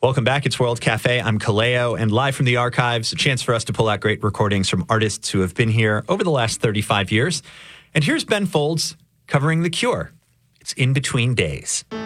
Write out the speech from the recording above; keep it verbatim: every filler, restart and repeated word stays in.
Welcome back. It's World Cafe. I'm Kaleo, and live from the archives, a chance for us to pull out great recordings from artists who have been here over the last thirty-five years. And here's Ben Folds covering The Cure. It's In Between Days.